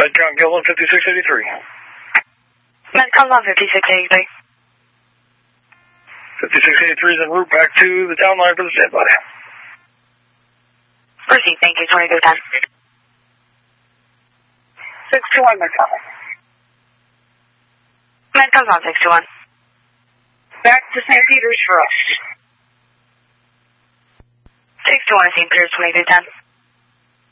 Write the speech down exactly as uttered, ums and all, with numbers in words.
Medcom Gilman, fifty-six eighty-three. Medcom on fifty-six eighty-three. fifty-six eighty-three is en route back to the town line for the standby. Proceed, thank you, twenty-three ten. six two one, Medcom. Medcom's on six two one. Back to Saint Peter's for us. six two one, Saint Peter's, twenty-three ten.